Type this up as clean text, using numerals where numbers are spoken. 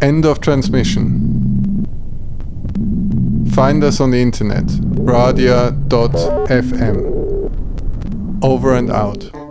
End of transmission. Find us on the internet, radia.fm. Over and out.